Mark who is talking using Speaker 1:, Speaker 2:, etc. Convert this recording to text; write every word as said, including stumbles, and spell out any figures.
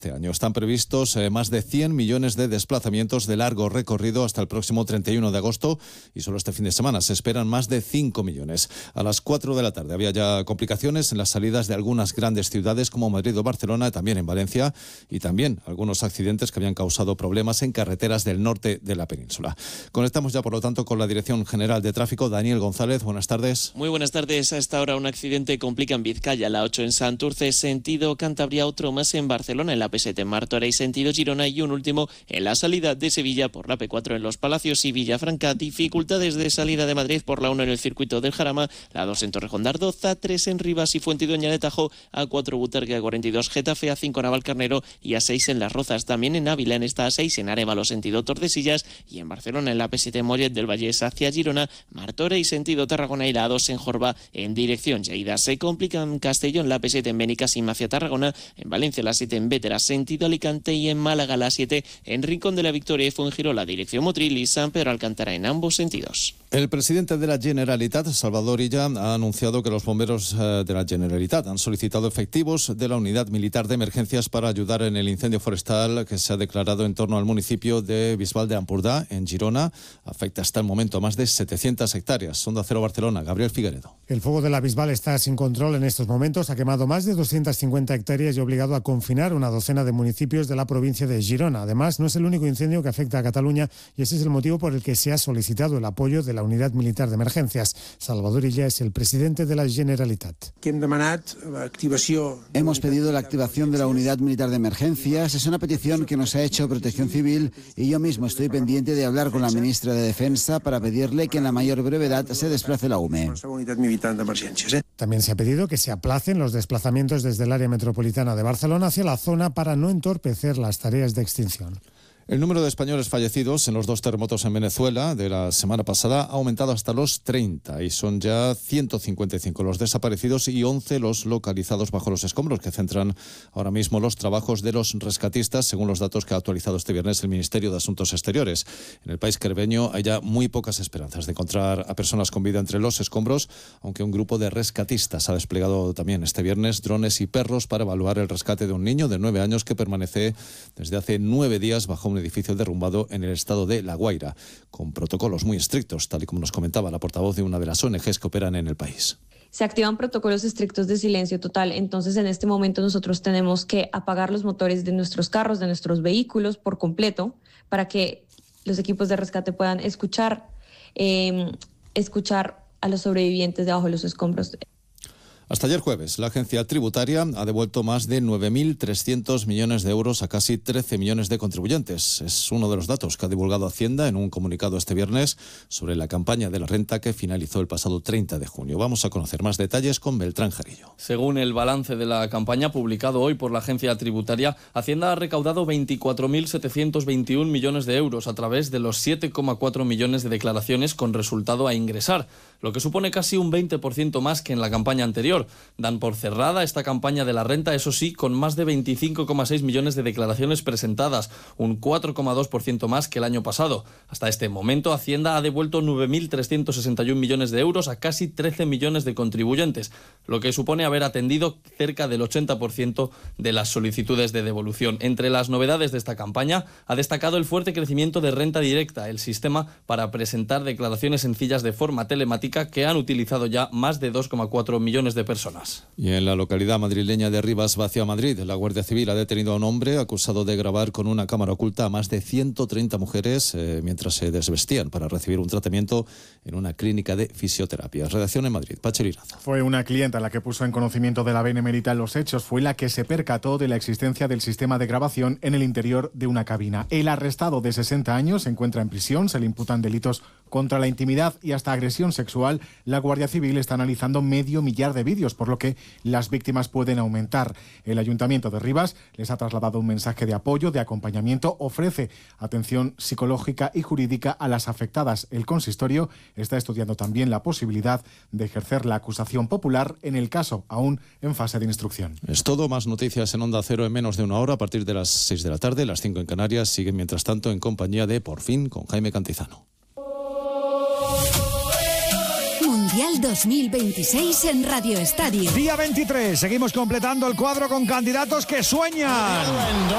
Speaker 1: Este año están previstos eh, más de cien millones de desplazamientos de largo recorrido hasta el próximo treinta y uno de agosto y solo este fin de semana se esperan más de cinco millones. A las cuatro de la tarde había ya complicaciones en las salidas de algunas grandes ciudades como Madrid o Barcelona, también en Valencia, y también algunos accidentes que habían causado problemas en carreteras del norte de la península. Conectamos ya, por lo tanto, con la Dirección General de Tráfico. Daniel González, buenas tardes.
Speaker 2: Muy buenas tardes. A esta hora un accidente complica en Vizcaya, la ocho en Santurce, sentido Cantabria, otro más en Barcelona, en la P siete en Martorell, sentido Girona, y un último en la salida de Sevilla por la P cuatro en Los Palacios y Villafranca. Dificultades de salida de Madrid por la uno en el circuito del Jarama, la dos en Torrejón de Ardoz, A tres en Rivas y Fuentidueña de Tajo, A cuatro Butarque, A cuarenta y dos Getafe, A cinco Navalcarnero y A seis en Las Rozas. También en Ávila, en esta A seis en Arévalo, sentido Tordesillas, y en Barcelona en la P siete Mollet del Vallés hacia Girona, Martorell sentido Tarragona y la A dos en Jorba en dirección Lleida. Se complica en Castellón la P siete en Benicàssim hacia Tarragona, en Valencia la siete en Bétera sentido Alicante y en Málaga la siete en Rincón de la Victoria y Fuengirola dirección Motril y San Pedro Alcántara en ambos sentidos.
Speaker 1: El presidente de la Generalitat, Salvador Illa, ha anunciado que los bomberos de la Generalitat han solicitado efectivos de la Unidad Militar de Emergencias para ayudar en el incendio forestal que se ha declarado en torno al municipio de Bisbal de Ampurdá, en Girona. Afecta hasta el momento a más de setecientas hectáreas. Onda Cero Barcelona, Gabriel Figueredo.
Speaker 3: El fuego de la Bisbal está sin control en estos momentos. Ha quemado más de doscientas cincuenta hectáreas y ha obligado a confinar una docena de municipios de la provincia de Girona. Además, no es el único incendio que afecta a Cataluña y ese es el motivo por el que se ha solicitado el apoyo de la Unidad Militar de Emergencias. Salvador Illa es el presidente de la Generalitat.
Speaker 4: Hemos pedido la activación de la Unidad Militar de Emergencias. Es una petición que nos ha hecho Protección Civil y yo mismo estoy pendiente de hablar con la ministra de Defensa para pedirle que en la mayor brevedad se desplace la U M E.
Speaker 3: También se ha pedido que se aplacen los desplazamientos desde el área metropolitana de Barcelona hacia la zona para no entorpecer las tareas de extinción.
Speaker 1: El número de españoles fallecidos en los dos terremotos en Venezuela de la semana pasada ha aumentado hasta los treinta y son ya ciento cincuenta y cinco los desaparecidos y once los localizados bajo los escombros que centran ahora mismo los trabajos de los rescatistas, según los datos que ha actualizado este viernes el Ministerio de Asuntos Exteriores. En el país caribeño hay ya muy pocas esperanzas de encontrar a personas con vida entre los escombros, aunque un grupo de rescatistas ha desplegado también este viernes drones y perros para evaluar el rescate de un niño de nueve años que permanece desde hace nueve días bajo un edificio derrumbado en el estado de La Guaira, con protocolos muy estrictos, tal y como nos comentaba la portavoz de una de las O N Ges que operan en el país.
Speaker 5: Se activan protocolos estrictos de silencio total, entonces en este momento nosotros tenemos que apagar los motores de nuestros carros, de nuestros vehículos por completo, para que los equipos de rescate puedan escuchar, eh, escuchar a los sobrevivientes debajo de los escombros.
Speaker 1: Hasta ayer jueves, la agencia tributaria ha devuelto más de nueve mil trescientos millones de euros a casi trece millones de contribuyentes. Es uno de los datos que ha divulgado Hacienda en un comunicado este viernes sobre la campaña de la renta que finalizó el pasado treinta de junio. Vamos a conocer más detalles con Beltrán Jarillo.
Speaker 6: Según el balance de la campaña publicado hoy por la agencia tributaria, Hacienda ha recaudado veinticuatro mil setecientos veintiuno millones de euros a través de los siete coma cuatro millones de declaraciones con resultado a ingresar, lo que supone casi un veinte por ciento más que en la campaña anterior. Dan por cerrada esta campaña de la renta, eso sí, con más de veinticinco coma seis millones de declaraciones presentadas, un cuatro coma dos por ciento más que el año pasado. Hasta este momento, Hacienda ha devuelto nueve mil trescientos sesenta y uno millones de euros a casi trece millones de contribuyentes, lo que supone haber atendido cerca del ochenta por ciento de las solicitudes de devolución. Entre las novedades de esta campaña, ha destacado el fuerte crecimiento de Renta Directa, el sistema para presentar declaraciones sencillas de forma telemática que han utilizado ya más de dos coma cuatro millones de personas.
Speaker 1: Y en la localidad madrileña de Rivas Vacia, Madrid, la Guardia Civil ha detenido a un hombre acusado de grabar con una cámara oculta a más de ciento treinta mujeres eh, mientras se desvestían para recibir un tratamiento en una clínica de fisioterapia. Redacción en Madrid, Pache Liraza.
Speaker 7: Fue una clienta la que puso en conocimiento de la Benemérita los hechos. Fue la que se percató de la existencia del sistema de grabación en el interior de una cabina. El arrestado de sesenta años se encuentra en prisión, se le imputan delitos contra la intimidad y hasta agresión sexual. La Guardia Civil está analizando medio millar de vídeos, por lo que las víctimas pueden aumentar. El Ayuntamiento de Rivas les ha trasladado un mensaje de apoyo, de acompañamiento, ofrece atención psicológica y jurídica a las afectadas. El consistorio está estudiando también la posibilidad de ejercer la acusación popular en el caso, aún en fase de instrucción.
Speaker 1: Es todo, más noticias en Onda Cero en menos de una hora, a partir de las seis de la tarde, las cinco en Canarias. Siguen mientras tanto en compañía de Por Fin con Jaime Cantizano.
Speaker 8: Mundial dos mil veintiséis en Radio Estadio.
Speaker 9: Día veintitrés, seguimos completando el cuadro con candidatos que sueñan.